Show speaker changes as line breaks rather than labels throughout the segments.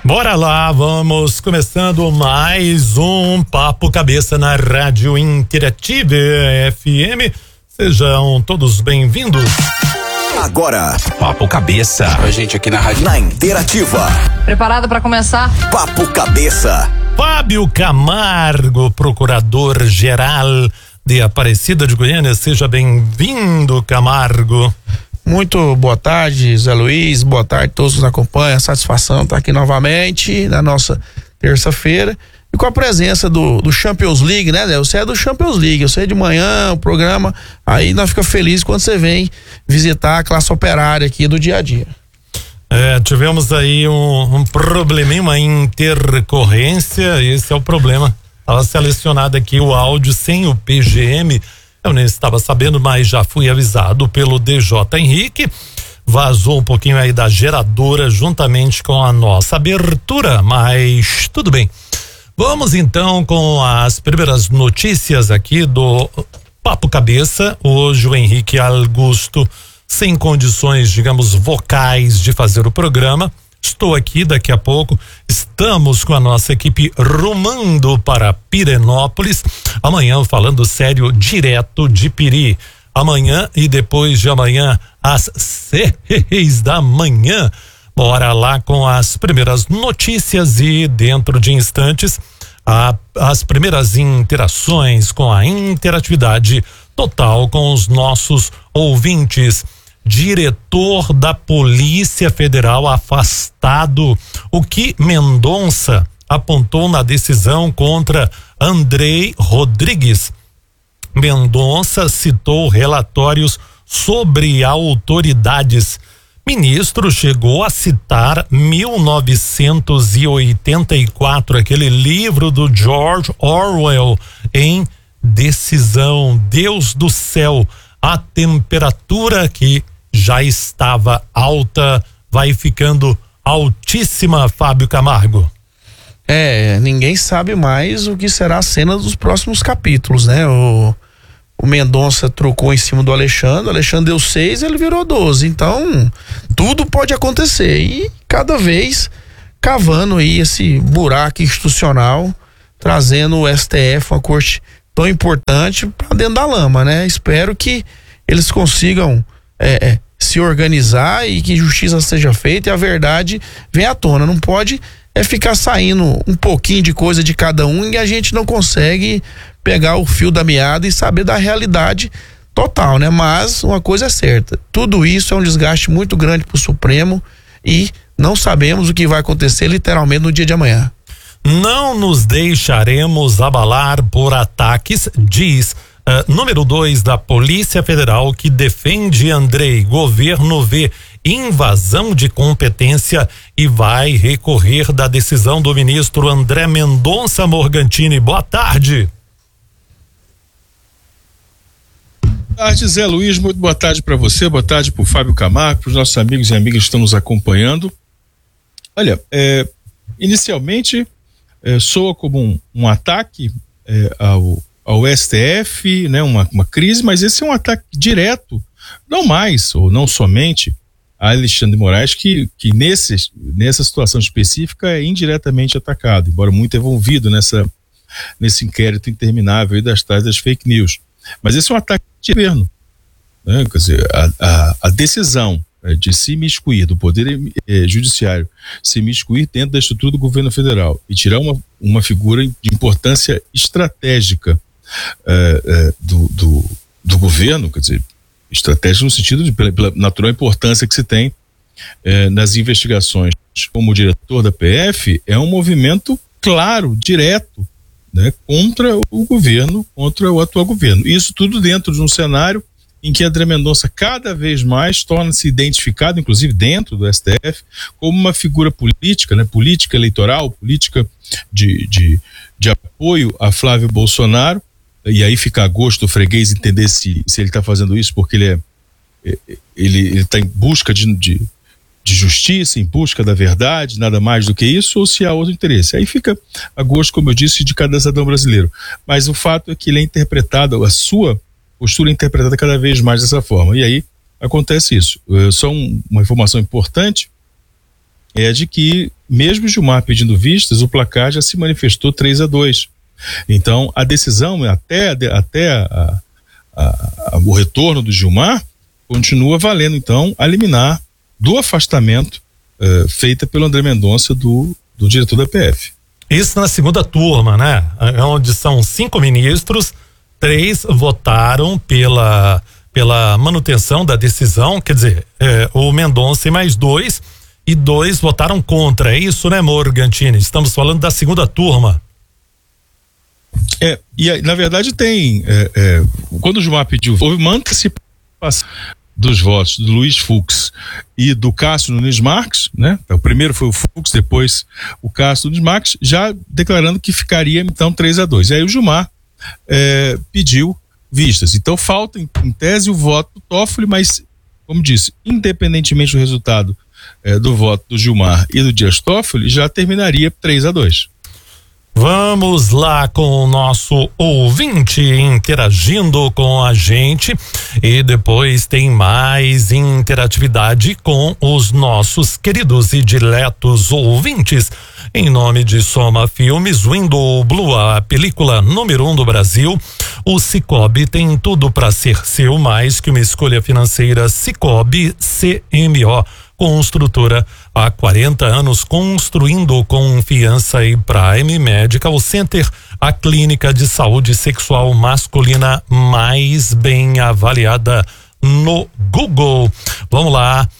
Bora lá, vamos começando mais um Papo Cabeça na Rádio Interativa FM. Sejam todos bem-vindos.
Agora,
Papo Cabeça.
A gente aqui na Rádio na Interativa.
Preparado para começar?
Papo Cabeça.
Fábio Camargo, procurador-geral de Aparecida de Goiânia. Seja bem-vindo, Camargo.
Muito boa tarde, Zé Luiz, boa tarde a todos que nos acompanham, a satisfação estar aqui novamente na nossa terça-feira e com a presença do Champions League, né, Zé? Você é do Champions League, eu sei de manhã, o programa, aí nós ficamos felizes quando você vem visitar a classe operária aqui do dia a dia.
Tivemos aí um probleminha, uma intercorrência, esse é o problema. Estava selecionado aqui o áudio sem o PGM. Eu nem estava sabendo, mas já fui avisado pelo DJ Henrique. Vazou um pouquinho aí da geradora juntamente com a nossa abertura, mas tudo bem. Vamos então com as primeiras notícias aqui do Papo Cabeça. Hoje o Henrique Augusto sem condições, digamos, vocais de fazer o programa. Estou aqui daqui a pouco, estamos com a nossa equipe rumando para Pirenópolis, amanhã falando sério direto de Piri, amanhã e depois de amanhã às 6 da manhã, bora lá com as primeiras notícias e dentro de instantes as primeiras interações com a interatividade total com os nossos ouvintes. Diretor da Polícia Federal afastado. O que Mendonça apontou na decisão contra Andrei Rodrigues? Mendonça citou relatórios sobre autoridades. Ministro chegou a citar 1984, aquele livro do George Orwell, em decisão. Deus do céu, a temperatura que já estava alta vai ficando altíssima, Fábio Camargo.
Ninguém sabe mais o que será a cena dos próximos capítulos, né? O Mendonça trocou em cima do Alexandre, o Alexandre deu 6, ele virou 12, então tudo pode acontecer e cada vez cavando aí esse buraco institucional, trazendo o STF, uma corte tão importante, para dentro da lama, né? Espero que eles consigam se organizar e que justiça seja feita e a verdade venha à tona. Não pode ficar saindo um pouquinho de coisa de cada um e a gente não consegue pegar o fio da meada e saber da realidade total, né? Mas uma coisa é certa, tudo isso é um desgaste muito grande para o Supremo e não sabemos o que vai acontecer literalmente no dia de amanhã.
Não nos deixaremos abalar por ataques, diz número 2 da Polícia Federal, que defende Andrei. Governo vê invasão de competência e vai recorrer da decisão do ministro André Mendonça Morgantini. Boa tarde.
Boa tarde, Zé Luiz, muito boa tarde para você, boa tarde para o Fábio Camargo, para os nossos amigos e amigas que estão nos acompanhando. Olha, inicialmente soa como um ataque ao STF, né, uma crise, mas esse é um ataque direto, não mais ou não somente a Alexandre de Moraes, que nessa situação específica é indiretamente atacado, embora muito envolvido nesse inquérito interminável aí das tais das fake news. Mas esse é um ataque de governo, né? Quer dizer, a decisão de se imiscuir, do Poder Judiciário, se imiscuir dentro da estrutura do governo federal e tirar uma figura de importância estratégica do governo, quer dizer, estratégica no sentido pela natural importância que se tem nas investigações como diretor da PF, é um movimento claro, direto, né, contra o governo, contra o atual governo. Isso tudo dentro de um cenário em que André Mendonça cada vez mais torna-se identificado, inclusive dentro do STF, como uma figura política, né, política eleitoral, política de apoio a Flávio Bolsonaro, e aí fica a gosto do freguês entender se ele está fazendo isso porque ele está em busca de justiça, em busca da verdade, nada mais do que isso, ou se há outro interesse. Aí fica a gosto, como eu disse, de cada cidadão brasileiro. Mas o fato é que ele é interpretado, a sua postura é interpretada cada vez mais dessa forma. E aí acontece isso. Só uma informação importante é de que, mesmo Gilmar pedindo vistas, o placar já se manifestou 3-2. Então, a decisão, até o retorno do Gilmar, continua valendo, então, a liminar do afastamento feita pelo André Mendonça do diretor da PF.
Isso na segunda turma, né? Onde são 5 ministros, 3 votaram pela manutenção da decisão, quer dizer, o Mendonça e mais 2, e 2 votaram contra. É isso, né, Morgantini? Estamos falando da segunda turma.
E na verdade tem, quando o Gilmar pediu, houve uma antecipação dos votos do Luiz Fux e do Cássio Nunes Marques, né? O primeiro foi o Fux, depois o Cássio Nunes Marques, já declarando que ficaria então 3-2. E aí o Gilmar pediu vistas. Então falta em tese o voto do Toffoli, mas, como disse, independentemente do resultado do voto do Gilmar e do Dias Toffoli, já terminaria 3-2.
Vamos lá com o nosso ouvinte interagindo com a gente, e depois tem mais interatividade com os nossos queridos e diletos ouvintes. Em nome de Soma Filmes, Window Blue, a película número 1 do Brasil, o Cicobi tem tudo para ser seu, mais que uma escolha financeira. Cicobi CMO, construtora há 40 anos, construindo confiança. E Prime Medical Center, a clínica de saúde sexual masculina mais bem avaliada no Google. Vamos lá,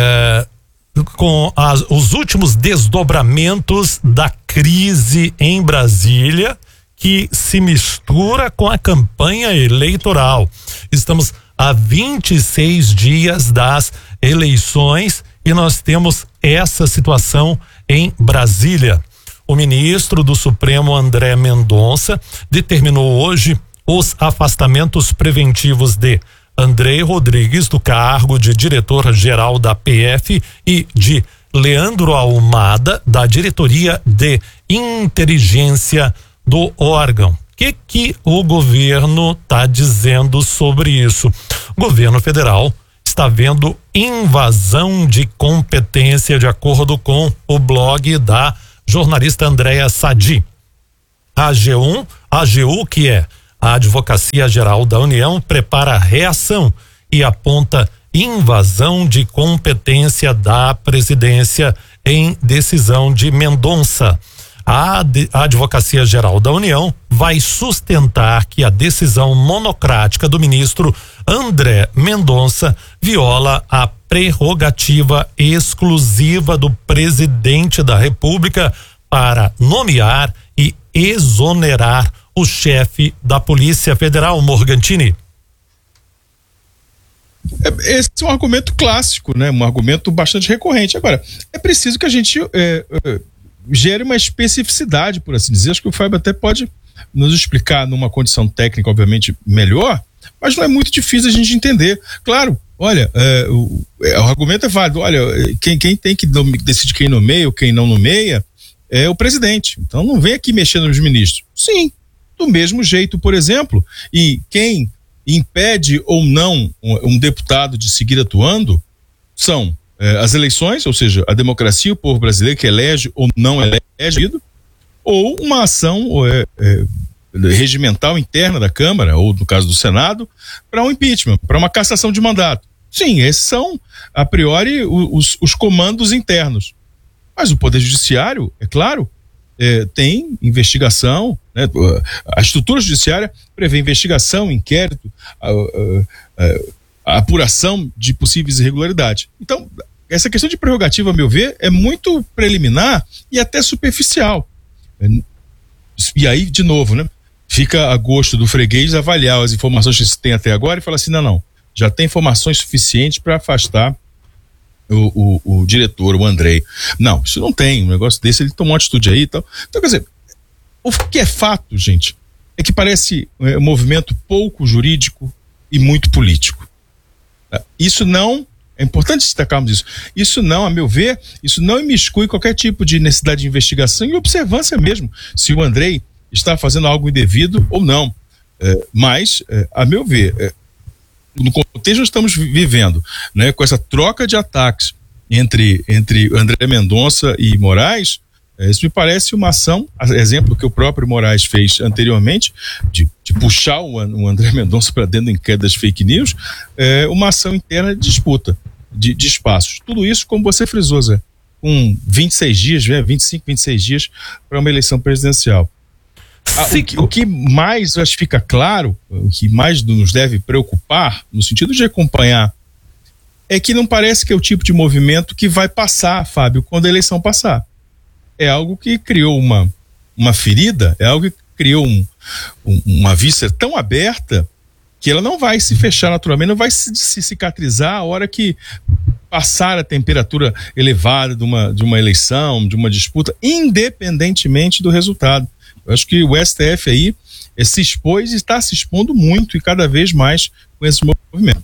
com os últimos desdobramentos da crise em Brasília, que se mistura com a campanha eleitoral. Estamos a 26 dias das eleições e nós temos essa situação em Brasília. O ministro do Supremo, André Mendonça, determinou hoje os afastamentos preventivos de Andrei Rodrigues do cargo de diretor-geral da PF e de Leandro Almada da diretoria de inteligência do órgão. O que o governo está dizendo sobre isso? O governo federal está vendo invasão de competência, de acordo com o blog da jornalista Andréa Sadi. A AGU, que é a Advocacia Geral da União, prepara reação e aponta invasão de competência da presidência em decisão de Mendonça. A Advocacia Geral da União vai sustentar que a decisão monocrática do ministro André Mendonça viola a prerrogativa exclusiva do presidente da República para nomear e exonerar o chefe da Polícia Federal, Morgantini.
Esse é um argumento clássico, né? Um argumento bastante recorrente. Agora, é preciso que a gente gere uma especificidade, por assim dizer. Acho que o Fábio até pode nos explicar numa condição técnica, obviamente, melhor, mas não é muito difícil a gente entender. Claro, olha, o argumento é válido. Olha, quem tem que decidir quem nomeia ou quem não nomeia é o presidente. Então não vem aqui mexendo nos ministros. Sim, do mesmo jeito, por exemplo, e quem impede ou não um deputado de seguir atuando são as eleições, ou seja, a democracia, o povo brasileiro que elege ou não elege, ou uma ação regimental interna da Câmara, ou no caso do Senado, para um impeachment, para uma cassação de mandato. Sim, esses são, a priori, os comandos internos. Mas o Poder Judiciário, é claro, tem investigação, né? A estrutura judiciária prevê investigação, inquérito, a apuração de possíveis irregularidades. Então, essa questão de prerrogativa, a meu ver, é muito preliminar e até superficial. E aí, de novo, né? Fica a gosto do freguês avaliar as informações que se tem até agora e falar assim, não, já tem informações suficientes para afastar o diretor, o Andrei. Não, isso não tem, um negócio desse, ele tomou uma atitude aí e tal. Então, quer dizer, o que é fato, gente, é que parece um movimento pouco jurídico e muito político. Isso não, é importante destacarmos isso, isso não, a meu ver, isso não imiscui qualquer tipo de necessidade de investigação e observância mesmo, se o Andrei está fazendo algo indevido ou não. Mas, a meu ver, no contexto que estamos vivendo, né, com essa troca de ataques entre André Mendonça e Moraes, isso me parece uma ação, exemplo que o próprio Moraes fez anteriormente, de puxar o André Mendonça para dentro em queda das fake news, uma ação interna de disputa de espaços. Tudo isso, como você frisou, Zé, com 26 dias, 25, 26 dias para uma eleição presidencial. O que mais acho que fica claro, o que mais nos deve preocupar, no sentido de acompanhar, é que não parece que é o tipo de movimento que vai passar, Fábio, quando a eleição passar. É algo que criou uma ferida, é algo que criou uma víscera tão aberta que ela não vai se fechar naturalmente, não vai se cicatrizar a hora que passar a temperatura elevada de uma eleição, de uma disputa, independentemente do resultado. Eu acho que o STF aí se expôs e está se expondo muito e cada vez mais com esse movimento.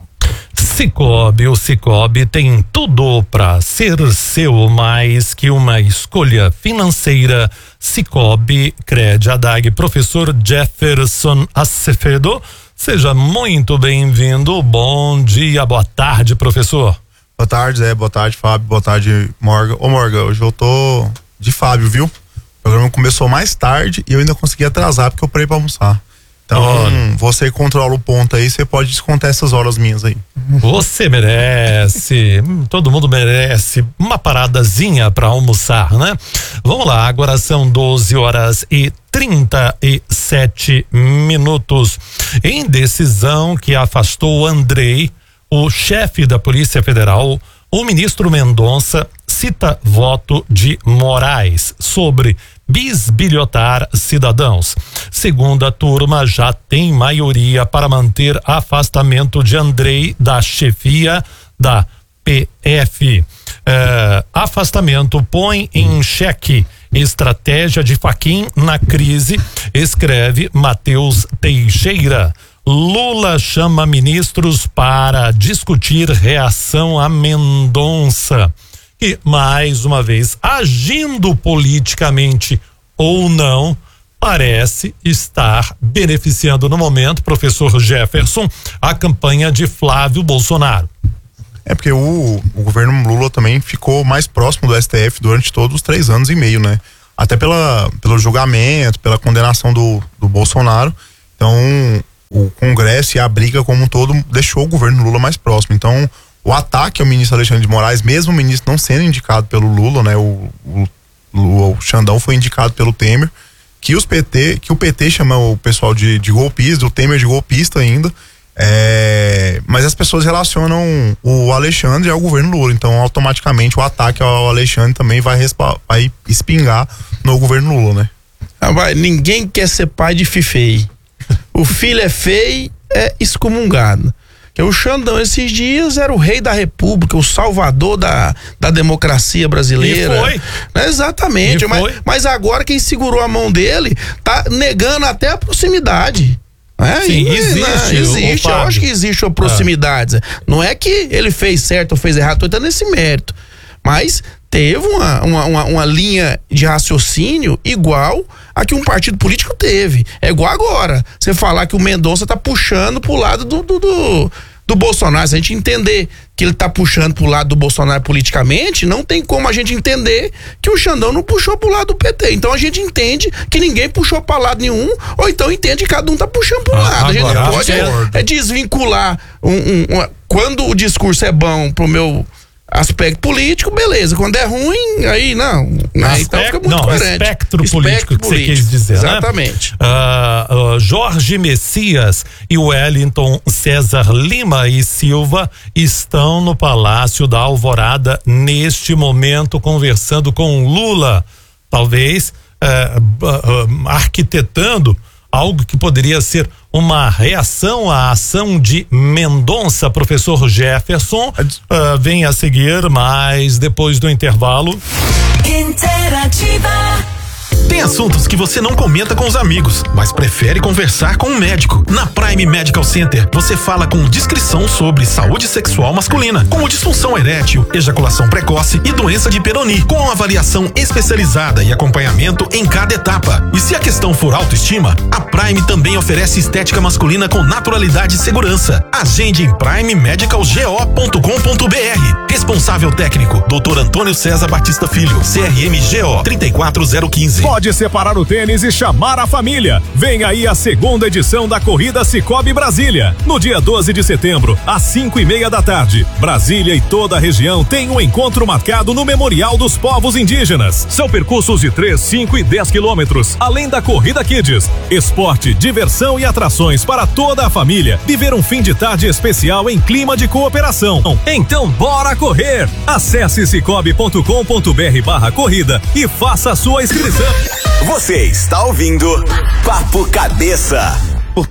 O Cicobi tem tudo para ser seu, mais que uma escolha financeira. Cicobi Cred Adag. Professor Jefferson Acevedo, seja muito bem-vindo. Bom dia, boa tarde, professor.
Boa tarde, Zé, boa tarde, Fábio, boa tarde, Morgan. Ô, Morgan, hoje eu tô de Fábio, viu? O programa começou mais tarde e eu ainda consegui atrasar porque eu parei pra almoçar. Então, você controla o ponto aí, você pode descontar essas horas minhas aí.
Você merece, todo mundo merece uma paradazinha para almoçar, né? Vamos lá, agora são 12h37. Em decisão que afastou Andrei, o chefe da Polícia Federal, o ministro Mendonça cita voto de Moraes sobre bisbilhotar cidadãos. Segunda turma já tem maioria para manter afastamento de Andrei da chefia da PF. Afastamento põe em xeque estratégia de Fachin na crise, escreve Matheus Teixeira. Lula chama ministros para discutir reação a Mendonça. E, mais uma vez, agindo politicamente ou não, parece estar beneficiando no momento, professor Jefferson, a campanha de Flávio Bolsonaro.
É porque o governo Lula também ficou mais próximo do STF durante todos os 3 anos e meio, né? Até pelo julgamento, pela condenação do Bolsonaro. Então, o Congresso e a briga como um todo deixou o governo Lula mais próximo. Então, o ataque ao ministro Alexandre de Moraes, mesmo o ministro não sendo indicado pelo Lula, né? O Xandão foi indicado pelo Temer, que o PT chama o pessoal de golpista, o Temer de golpista ainda, mas as pessoas relacionam o Alexandre ao governo Lula, então automaticamente o ataque ao Alexandre também vai espingar no governo Lula, né?
Ninguém quer ser pai de feio. O filho é feio, é excomungado. Que o Xandão esses dias era o rei da república, o salvador da democracia brasileira.
E foi.
Exatamente, mas agora quem segurou a mão dele tá negando até a proximidade.
Sim, existe.
Eu acho que existe uma proximidade. Não é que ele fez certo ou fez errado, tô entrando nesse mérito. Mas teve uma linha de raciocínio igual a que um partido político teve. É igual agora. Você falar que o Mendonça tá puxando pro lado do Bolsonaro. Se a gente entender que ele tá puxando pro lado do Bolsonaro politicamente, não tem como a gente entender que o Xandão não puxou pro lado do PT. Então a gente entende que ninguém puxou pra lado nenhum, ou então entende que cada um tá puxando pro lado. A gente não pode desvincular quando o discurso é bom pro meu aspecto político, beleza. Quando é ruim, aí não. Então fica muito coerente.
Espectro político que você quis dizer,
exatamente.
Né? Jorge Messias e o Wellington César Lima e Silva estão no Palácio da Alvorada neste momento conversando com Lula, talvez arquitetando algo que poderia ser uma reação à ação de Mendonça. Professor Jefferson vem a seguir, mas depois do intervalo.
Interativa. Tem assuntos que você não comenta com os amigos, mas prefere conversar com um médico. Na Prime Medical Center, você fala com discrição sobre saúde sexual masculina, como disfunção erétil, ejaculação precoce e doença de Peyronie, com avaliação especializada e acompanhamento em cada etapa. E se a questão for autoestima, a Prime também oferece estética masculina com naturalidade e segurança. Agende em primemedicalgo.com.br. Responsável técnico, Dr. Antônio César Batista Filho, CRMGO 34015.
Pode separar o tênis e chamar a família. Vem aí a segunda edição da Corrida Cicobi Brasília. No dia 12 de setembro, às 5:30 da tarde. Brasília e toda a região tem um encontro marcado no Memorial dos Povos Indígenas. São percursos de 3, 5 e 10 quilômetros, além da Corrida Kids. Esporte, diversão e atrações para toda a família. Viver um fim de tarde especial em clima de cooperação. Então bora correr! Acesse cicobi.com.br/corrida e faça a sua inscrição.
Você está ouvindo Papo Cabeça.